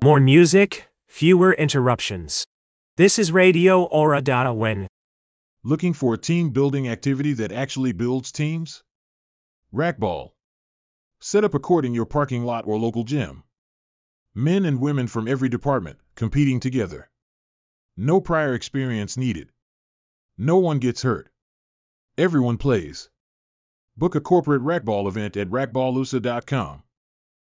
More music, fewer interruptions. This is Radio Aura Win. Looking for a team building activity that actually builds teams? Racquetball. Set up a court in your parking lot or local gym. Men and women from every department, competing together. No prior experience needed. No one gets hurt. Everyone plays. Book a corporate racquetball event at racquetballusa.com.